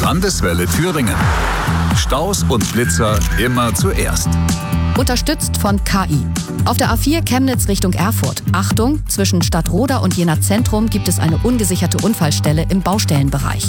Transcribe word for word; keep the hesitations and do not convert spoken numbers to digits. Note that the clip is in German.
Landeswelle Thüringen. Staus und Blitzer immer zuerst. Unterstützt von K I. Auf der A vier Chemnitz Richtung Erfurt. Achtung, zwischen Stadtroda und Jena Zentrum gibt es eine ungesicherte Unfallstelle im Baustellenbereich.